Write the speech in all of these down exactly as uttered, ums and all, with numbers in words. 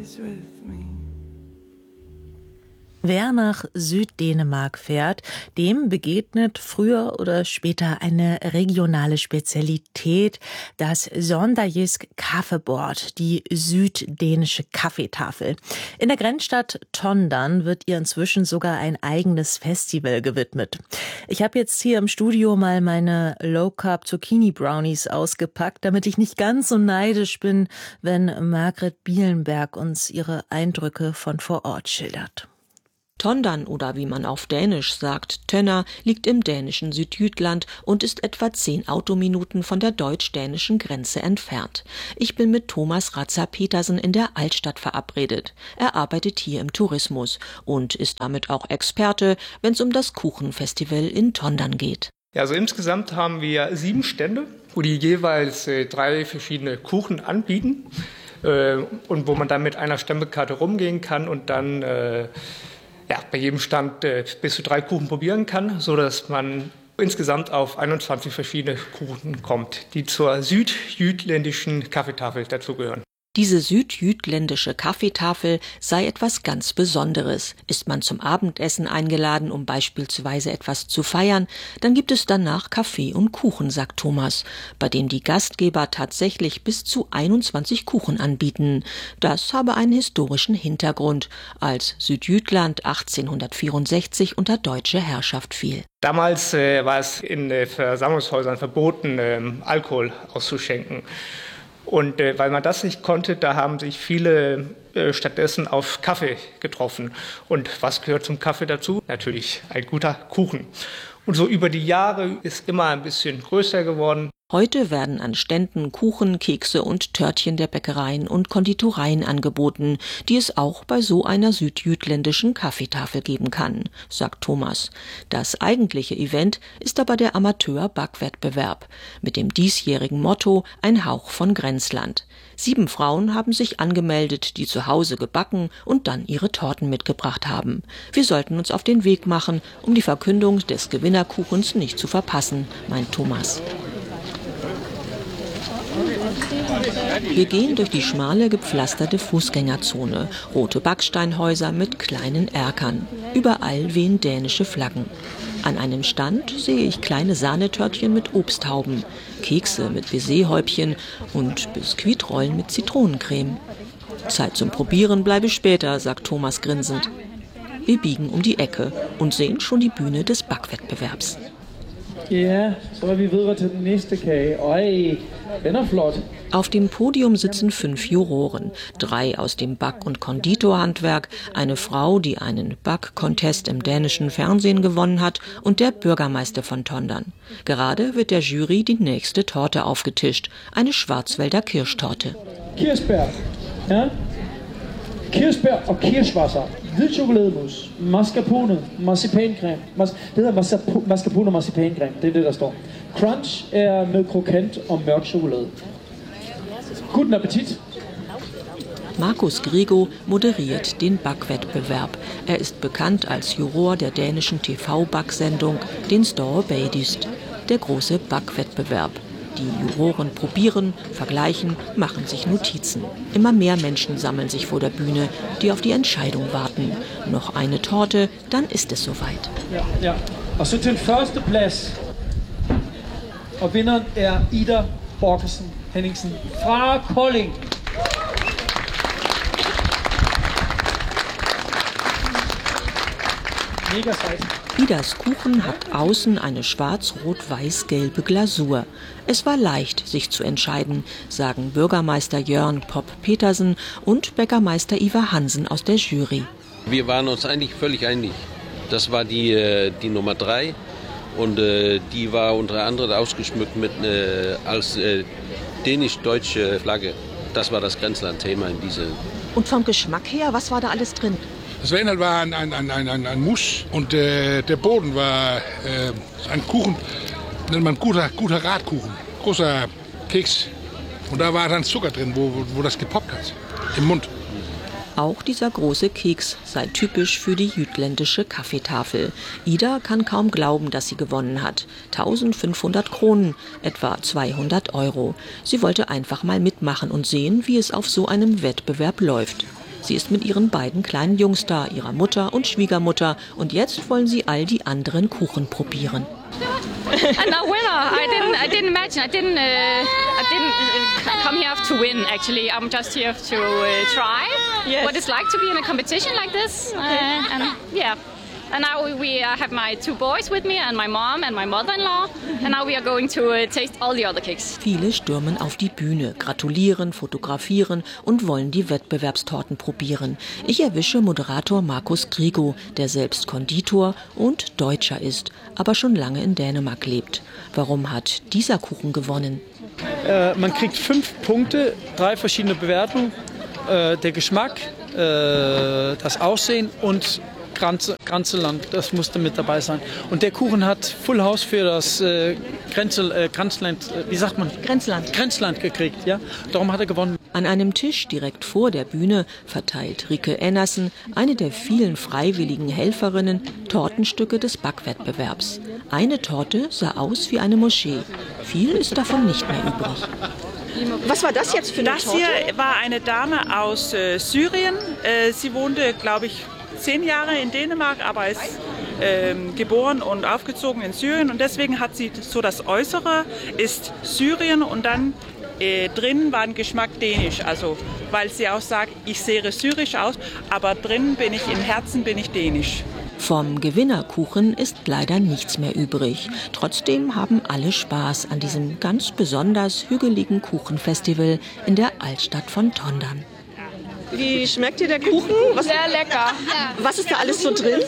always with me. Wer nach Süddänemark fährt, dem begegnet früher oder später eine regionale Spezialität, das Sønderjysk Kaffebord, die süddänische Kaffeetafel. In der Grenzstadt Tondern wird ihr inzwischen sogar ein eigenes Festival gewidmet. Ich habe jetzt hier im Studio mal meine Low-Carb Zucchini Brownies ausgepackt, damit ich nicht ganz so neidisch bin, wenn Margret Bielenberg uns ihre Eindrücke von vor Ort schildert. Tondern oder wie man auf Dänisch sagt, Tønner, liegt im dänischen Südjütland und ist etwa zehn Autominuten von der deutsch-dänischen Grenze entfernt. Ich bin mit Thomas Ratzer-Petersen in der Altstadt verabredet. Er arbeitet hier im Tourismus und ist damit auch Experte, wenn es um das Kuchenfestival in Tondern geht. Ja, also insgesamt haben wir sieben Stände, wo die jeweils äh, drei verschiedene Kuchen anbieten äh, und wo man dann mit einer Stempelkarte rumgehen kann und dann äh, ja, bei jedem Stand äh, bis zu drei Kuchen probieren kann, sodass man insgesamt auf einundzwanzig verschiedene Kuchen kommt, die zur südjütländischen Kaffeetafel dazugehören. Diese südjütländische Kaffeetafel sei etwas ganz Besonderes. Ist man zum Abendessen eingeladen, um beispielsweise etwas zu feiern, dann gibt es danach Kaffee und Kuchen, sagt Thomas, bei dem die Gastgeber tatsächlich bis zu einundzwanzig Kuchen anbieten. Das habe einen historischen Hintergrund, als Südjütland achtzehnhundertvierundsechzig unter deutsche Herrschaft fiel. Damals äh, war es in äh, Versammlungshäusern verboten, äh, Alkohol auszuschenken. Und äh, weil man das nicht konnte, da haben sich viele äh, stattdessen auf Kaffee getroffen. Und was gehört zum Kaffee dazu? Natürlich ein guter Kuchen. Und so über die Jahre ist immer ein bisschen größer geworden. Heute werden an Ständen Kuchen, Kekse und Törtchen der Bäckereien und Konditoreien angeboten, die es auch bei so einer südjütländischen Kaffeetafel geben kann, sagt Thomas. Das eigentliche Event ist aber der Amateur-Backwettbewerb mit dem diesjährigen Motto »Ein Hauch von Grenzland«. Sieben Frauen haben sich angemeldet, die zu Hause gebacken und dann ihre Torten mitgebracht haben. Wir sollten uns auf den Weg machen, um die Verkündung des Gewinnerkuchens nicht zu verpassen, meint Thomas. Wir gehen durch die schmale, gepflasterte Fußgängerzone. Rote Backsteinhäuser mit kleinen Erkern. Überall wehen dänische Flaggen. An einem Stand sehe ich kleine Sahnetörtchen mit Obsthauben, Kekse mit Baiser-Häubchen und Biskuitrollen mit Zitronencreme. Zeit zum Probieren bleibe später, sagt Thomas grinsend. Wir biegen um die Ecke und sehen schon die Bühne des Backwettbewerbs. Ja, så er vi videre til den næste kage. Øj, den er flot. Auf dem Podium sitzen fünf Juroren, drei aus dem Back- und Konditorhandwerk, eine Frau, die einen Back-Contest im dänischen Fernsehen gewonnen hat, und der Bürgermeister von Tondern. Gerade wird der Jury die nächste Torte aufgetischt, eine Schwarzwälder Kirschtorte. Kirschbær, ja? Kirschbær og Kirschwasser. Hvid chokolademus, mascarpone, marcipancreme. Mas, det hedder mascarpone og marcipancreme, det er det, der står. Crunch er med krokant og mørk chokolade. Guten Appetit! Markus Grego moderiert den Backwettbewerb. Er ist bekannt als Juror der dänischen T V-Backsendung Den Store Bagedyst, der große Backwettbewerb. Die Juroren probieren, vergleichen, machen sich Notizen. Immer mehr Menschen sammeln sich vor der Bühne, die auf die Entscheidung warten. Noch eine Torte, dann ist es soweit. Ja, ja. Og så til første plads. Og vinderen er Ida Borgersen Henningsen fra Kolding. Mega sejt. Idas Kuchen hat außen eine schwarz-rot-weiß-gelbe Glasur. Es war leicht, sich zu entscheiden, sagen Bürgermeister Jörn Popp-Petersen und Bäckermeister Ivar Hansen aus der Jury. Wir waren uns eigentlich völlig einig. Das war die, die Nummer drei und äh, die war unter anderem ausgeschmückt mit äh, als äh, dänisch-deutsche Flagge. Das war das Grenzland-Thema in dieser. Und vom Geschmack her, was war da alles drin? Das Inhalt war ein, ein, ein, ein, ein Mousse und äh, der Boden war äh, ein Kuchen, nennt man guter, guter Radkuchen, großer Keks. Und da war dann Zucker drin, wo, wo das gepoppt hat, im Mund. Auch dieser große Keks sei typisch für die jütländische Kaffeetafel. Ida kann kaum glauben, dass sie gewonnen hat. eintausendfünfhundert Kronen, etwa zweihundert Euro. Sie wollte einfach mal mitmachen und sehen, wie es auf so einem Wettbewerb läuft. Sie ist mit ihren beiden kleinen Jungs da, ihrer Mutter und Schwiegermutter. Und jetzt wollen sie all die anderen Kuchen probieren. And now winner. I didn't. I didn't imagine. I didn't. Uh, I didn't uh, come here to win. Actually, I'm just here to uh, try yes. what it's like to be in a competition like this. Uh, and yeah. And now we uh, have my two boys with me and my mom and my mother-in-law. And now we are going to uh, taste all the other cakes. Viele stürmen auf die Bühne, gratulieren, fotografieren und wollen die Wettbewerbstorten probieren. Ich erwische Moderator Markus Grigo, der selbst Konditor und Deutscher ist, aber schon lange in Dänemark lebt. Warum hat dieser Kuchen gewonnen? Äh, man kriegt fünf Punkte, drei verschiedene Bewertungen. Äh, der Geschmack, äh, das Aussehen und Grenze, Grenzeland, das musste mit dabei sein. Und der Kuchen hat Full House für das äh, Grenze, äh, Grenzland, äh, wie sagt man? Grenzland. Grenzland gekriegt, ja. Darum hat er gewonnen. An einem Tisch direkt vor der Bühne verteilt Rike Ennersen, eine der vielen freiwilligen Helferinnen, Tortenstücke des Backwettbewerbs. Eine Torte sah aus wie eine Moschee. Viel ist davon nicht mehr übrig. Was war das jetzt für eine das Torte? Das hier war eine Dame aus äh, Syrien. Äh, sie wohnte, glaube ich, zehn Jahre in Dänemark, aber ist ähm, geboren und aufgezogen in Syrien. Und deswegen hat sie so das Äußere ist Syrien und dann äh, drin war ein Geschmack dänisch. Also weil sie auch sagt, ich sehe syrisch aus, aber drin bin ich, im Herzen bin ich dänisch. Vom Gewinnerkuchen ist leider nichts mehr übrig. Trotzdem haben alle Spaß an diesem ganz besonders hügeligen Kuchenfestival in der Altstadt von Tondern. Wie schmeckt dir der Kuchen? Was, Sehr lecker. was ist da alles so drin?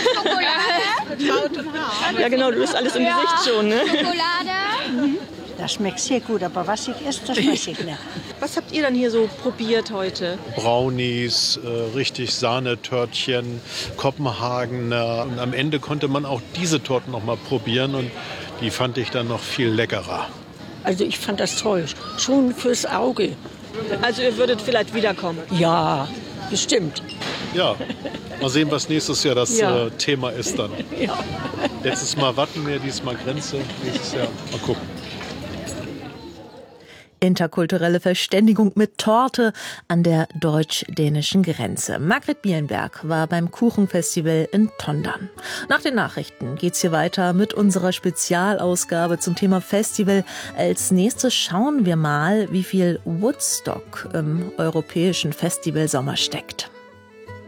Ja genau, du hast alles im Gesicht schon, ne? Schokolade. Das schmeckt sehr gut, aber was ich esse, das weiß ich nicht. Was habt ihr dann hier so probiert heute? Brownies, äh, richtig Sahnetörtchen, Kopenhagener. Und am Ende konnte man auch diese Torten noch mal probieren und die fand ich dann noch viel leckerer. Also ich fand das toll, schon fürs Auge. Also ihr würdet vielleicht wiederkommen? Ja, bestimmt. Ja, mal sehen, was nächstes Jahr das Ja. äh, Thema ist dann. Ja. Letztes Mal Wattenmeer, diesmal Grenze, nächstes Jahr mal gucken. Interkulturelle Verständigung mit Torte an der deutsch-dänischen Grenze. Margret Bielenberg war beim Kuchenfestival in Tondern. Nach den Nachrichten geht's hier weiter mit unserer Spezialausgabe zum Thema Festival. Als nächstes schauen wir mal, wie viel Woodstock im europäischen Festivalsommer steckt.